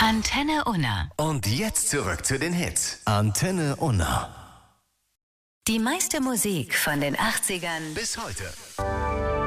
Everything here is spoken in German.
Antenne Unna. Und jetzt zurück zu den Hits. Antenne Unna. Die meiste Musik von den 80ern Bis heute.